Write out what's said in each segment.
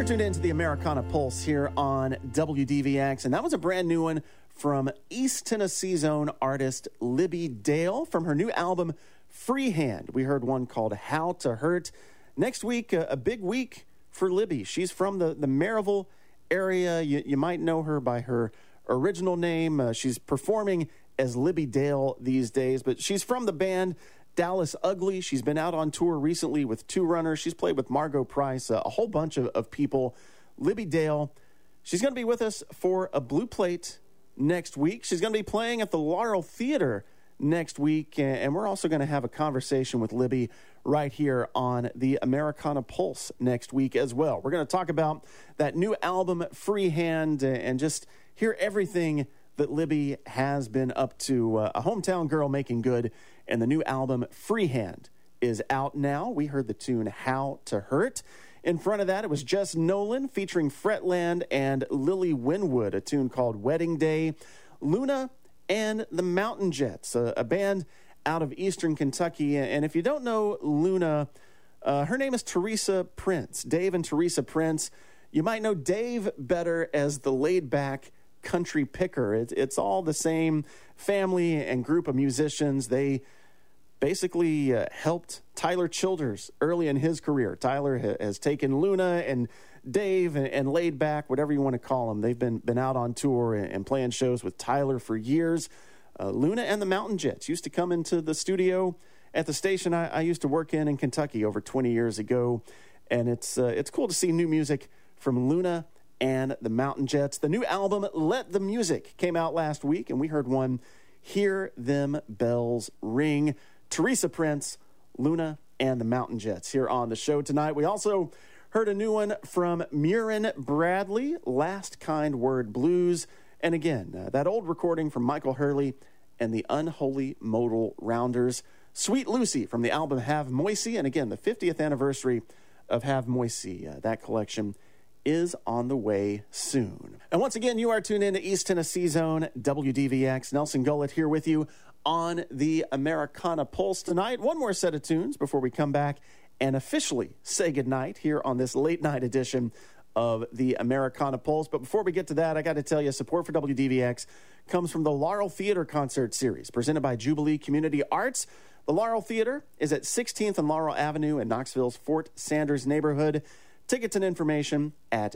You're tuned into the Americana Pulse here on WDVX, and that was a brand new one from East Tennessee Zone artist Libby Dale from her new album, Freehand. We heard one called How to Hurt. Next week, a big week for Libby. She's from the Maryville area. You might know her by her original name. She's performing as Libby Dale these days, but she's from the band Dallas Ugly. She's been out on tour recently with Two Runners. She's played with Margo Price, a whole bunch of people. Libby Dale, she's going to be with us for a Blue Plate next week. She's going to be playing at the Laurel Theater next week, and we're also going to have a conversation with Libby right here on the Americana Pulse next week as well. We're going to talk about that new album, Freehand, and just hear everything that Libby has been up to. A hometown girl making good, and the new album, Freehand, is out now. We heard the tune How to Hurt. In front of that, it was Jess Nolan featuring Fretland and Lily Winwood, a tune called Wedding Day. Luna and the Mountain Jets, a band out of eastern Kentucky. And if you don't know Luna, her name is Teresa Prince, Dave and Teresa Prince. You might know Dave better as the laid-back country picker. It's all the same family and group of musicians. They basically helped Tyler Childers early in his career. Tyler has taken Luna and Dave and laid back, whatever you want to call them. They've been out on tour and playing shows with Tyler for years. Luna and the Mountain Jets used to come into the studio at the station I used to work in Kentucky over 20 years ago. And it's cool to see new music from Luna and the Mountain Jets. The new album, Let the Music, came out last week, and we heard one, Hear Them Bells Ring. Teresa Prince, Luna, and the Mountain Jets here on the show tonight. We also heard a new one from Murin Bradley, Last Kind Word Blues. And again, that old recording from Michael Hurley and the Unholy Modal Rounders. Sweet Lucy from the album Have Moisey. And again, the 50th anniversary of Have Moisey. That collection is on the way soon. And once again, you are tuned in to East Tennessee Zone, WDVX. Nelson Gullett here with you on the Americana Pulse tonight. One more set of tunes before we come back and officially say goodnight here on this late night edition of the Americana Pulse. But before we get to that, I got to tell you, support for WDVX comes from the Laurel Theater Concert Series, presented by Jubilee Community Arts. The Laurel Theater is at 16th and Laurel Avenue in Knoxville's Fort Sanders neighborhood. Tickets and information at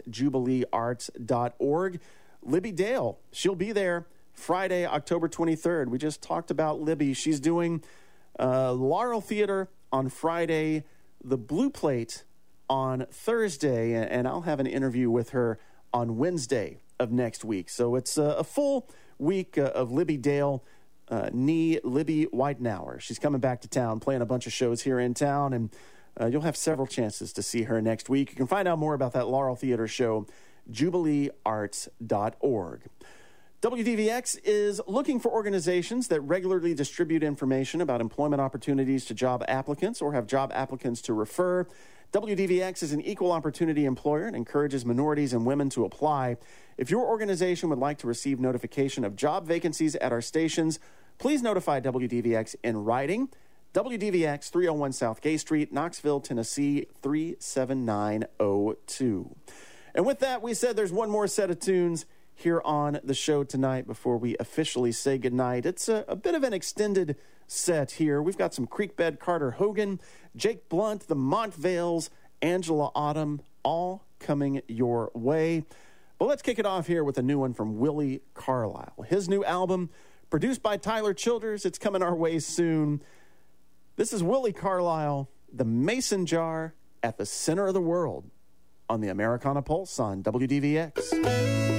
jubileearts.org. Libby Dale, she'll be there Friday, October 23rd. We just talked about Libby. She's doing Laurel Theater on Friday, the Blue Plate on Thursday, and I'll have an interview with her on Wednesday of next week. So it's a full week of Libby Dale, Libby Whitenauer. She's coming back to town, playing a bunch of shows here in town, and you'll have several chances to see her next week. You can find out more about that Laurel Theater show, jubileearts.org. WDVX is looking for organizations that regularly distribute information about employment opportunities to job applicants or have job applicants to refer. WDVX is an equal opportunity employer and encourages minorities and women to apply. If your organization would like to receive notification of job vacancies at our stations, please notify WDVX in writing. WDVX, 301 South Gay Street, Knoxville, Tennessee, 37902. And with that, we said there's one more set of tunes here on the show tonight before we officially say goodnight. It's a bit of an extended set here. We've got some Creekbed Carter Hogan, Jake Blunt, the Montvales, Angela Autumn, all coming your way. But let's kick it off here with a new one from Willie Carlisle. His new album, produced by Tyler Childers, it's coming our way soon. This is Willie Carlisle, The Mason Jar at the Center of the World on the Americana Pulse on WDVX.